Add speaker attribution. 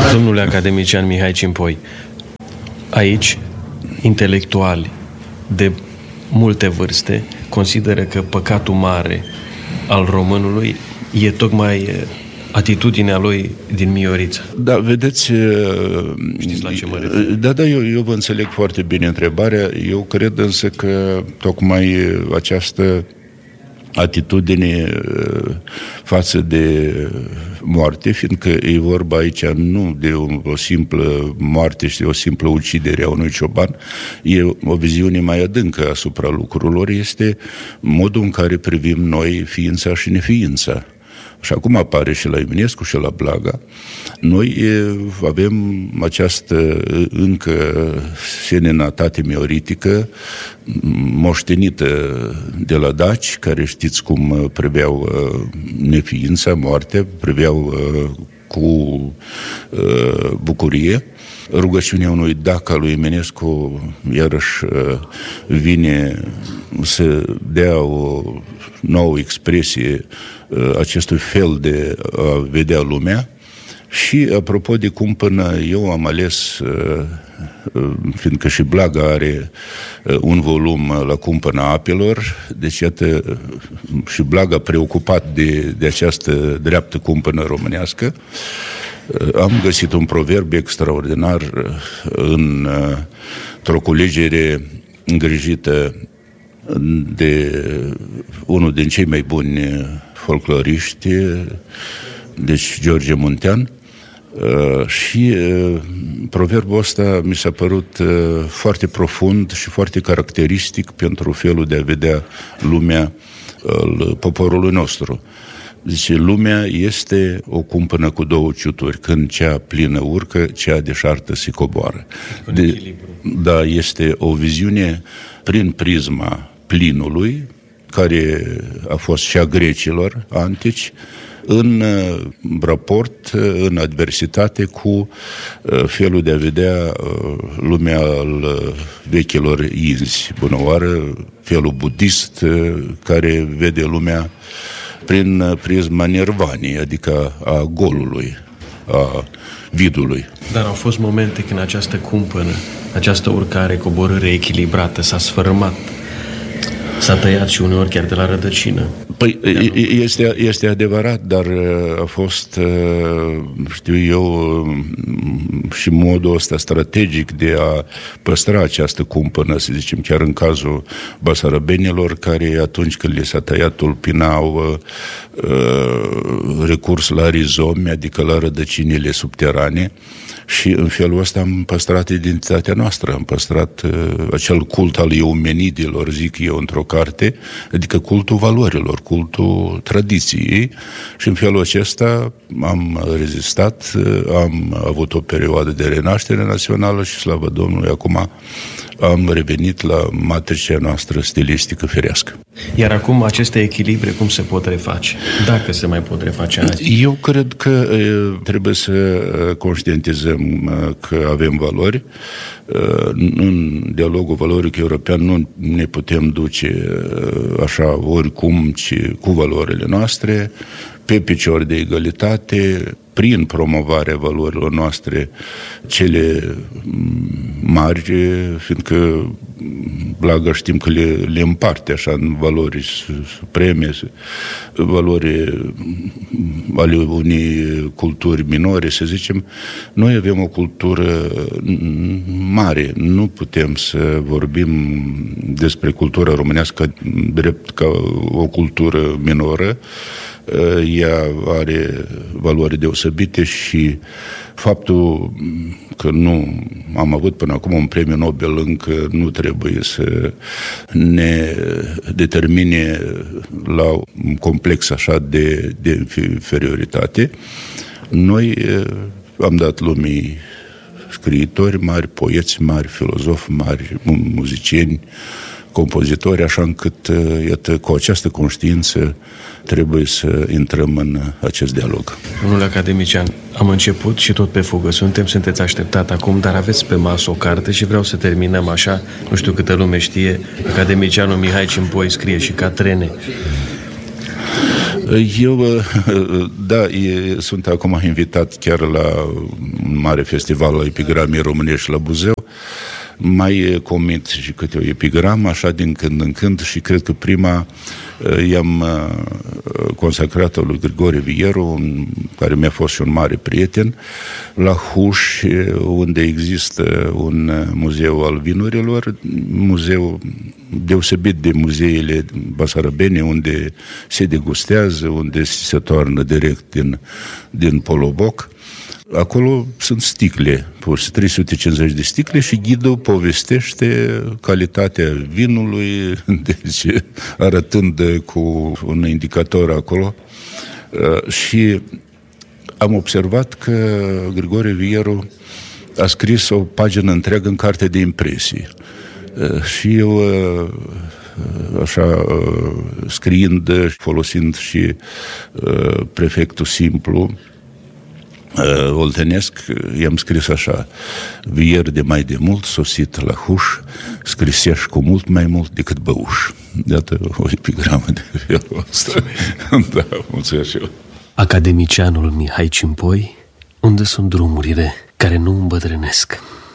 Speaker 1: Domnule academician Mihai Cimpoi, aici, intelectuali de multe vârste consideră că păcatul mare al românului e tocmai atitudinea lui din Miorița.
Speaker 2: Da, vedeți...
Speaker 1: Știți la ce mă refer?
Speaker 2: Da, eu vă înțeleg foarte bine întrebarea. Eu cred însă că tocmai această atitudine față de moarte, fiindcă e vorba aici nu de o simplă moarte și de o simplă ucidere a unui cioban, e o viziune mai adâncă asupra lucrurilor, este modul în care privim noi ființa și neființa. Și acum apare și la Eminescu și la Blaga. Noi avem această încă seninătate mioritică moștenită de la daci, care știți cum priveau neființa, moartea, priveau cu bucurie. Rugăciunea unui dac al lui Eminescu iarăși vine să dea o nouă expresie acestui fel de a vedea lumea. Și apropo de cumpănă, eu am ales, fiindcă și Blaga are un volum la cumpăna apelor, deci iată și Blaga preocupat de această dreaptă cumpănă românească, am găsit un proverb extraordinar într-o culegere îngrijită de unul din cei mai buni folcloriști, deci George Muntean, și proverbul ăsta mi s-a părut foarte profund și foarte caracteristic pentru felul de a vedea lumea al poporului nostru. Zice, lumea este o cumpănă cu două ciuturi, când cea plină urcă, cea deșartă se coboară. Da, este o viziune prin prisma plinului, care a fost și a grecilor antici, în raport, în adversitate cu felul de a vedea lumea al vechilor inzi. Bună oară, felul budist care vede lumea prin prisma nirvanii, adică a golului, a vidului.
Speaker 1: Dar au fost momente când această cumpănă, această urcare, coborâre echilibrată s-a sfărâmat, s-a tăiat și uneori chiar de la rădăcină.
Speaker 2: Păi, este adevărat, dar a fost, știu eu, și modul ăsta strategic de a păstra această cumpănă, să zicem, chiar în cazul basarabenilor, care atunci când le s-a tăiat tulpina au recurs la rizomi, adică la rădăcinile subterane, și în felul ăsta am păstrat identitatea noastră, am păstrat acel cult al eumenidilor, zic eu, într-o carte, adică cultul valorilor, cultul tradiției, și în felul acesta am rezistat, am avut o perioadă de renaștere națională și, slavă Domnului, acum am revenit la matricea noastră stilistică firească.
Speaker 1: Iar acum aceste echilibre cum se pot reface? Dacă se mai pot reface azi?
Speaker 2: Eu cred că trebuie să conștientizăm că avem valori. În dialogul valoric european nu ne putem duce așa oricum, ci cu valorile noastre, pe picior de egalitate, prin promovarea valorilor noastre, cele mari, fiindcă Blaga știm că le împarte așa în valori supreme, valori ale unei culturi minore, să zicem. Noi avem o cultură mare. Nu putem să vorbim despre cultura românească drept ca o cultură minoră. Ea are valori deosebite și faptul că nu am avut până acum un premiu Nobel încă nu trebuie să ne determine la un complex așa de inferioritate. Noi am dat lumii scriitori mari, poeți mari, filozofi mari, muzicieni, compozitori, așa încât, iată, cu această conștiință trebuie să intrăm în acest dialog.
Speaker 1: Domnule academician, am început și tot pe fugă sunteți așteptat acum, dar aveți pe masă o carte și vreau să terminăm așa, nu știu câtă lume știe, academicianul Mihai Cimpoi scrie și ca trene.
Speaker 2: Eu, da, sunt acum invitat chiar la un mare festival la epigramii românești la Buzău. Mai comit și câte o epigramă, așa din când în când, și cred că prima i-am consacrat-o lui Grigore Vieru, care mi-a fost și un mare prieten, la Huș, unde există un muzeu al vinurilor, muzeu deosebit de muzeele basarabene, unde se degustează, unde se toarnă direct din poloboc. Acolo sunt sticle, 350 de sticle, și ghidul povestește calitatea vinului, deci arătând cu un indicator acolo. Și am observat că Grigore Vieru a scris o pagină întreagă în carte de impresii. Și eu, așa, scriind, folosind și prefectul simplu oltenesc, i-am scris așa: Vier de mai de mult, sosit la Huș, scrisești cu mult mai mult decât băuș. Iată o epigramă de felul ăsta. Da, mulțumesc eu.
Speaker 1: Academicianul Mihai Cimpoi, unde sunt drumurile care nu îmbătrânesc?